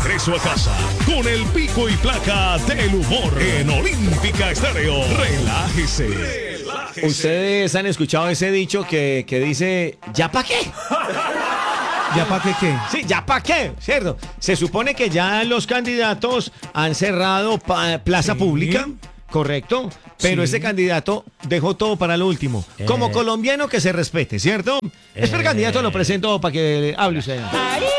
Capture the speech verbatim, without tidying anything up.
regreso a casa con el pico y placa del humor en Olímpica Estéreo. Relájese. Relájese. Ustedes han escuchado ese dicho que, que dice, ¿ya pa' qué? ¿Ya para qué qué? Sí, ¿ya pa' qué? ¿Cierto? Se supone que ya los candidatos han cerrado pa- plaza Sí. pública, ¿correcto? Pero Sí. ese candidato dejó todo para lo último. Como Eh. colombiano que se respete, ¿cierto? Espera, Eh. candidato, lo presento para que hable usted. Ari,